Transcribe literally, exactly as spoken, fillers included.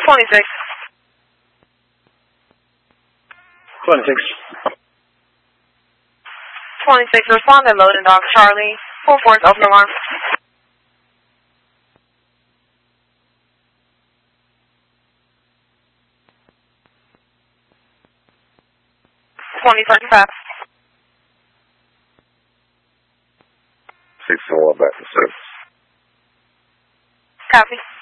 twenty-six. twenty-six. twenty-six, respond to loading dog Charlie. Full force, open alarm. twenty thirty-five. six four back to service. Copy.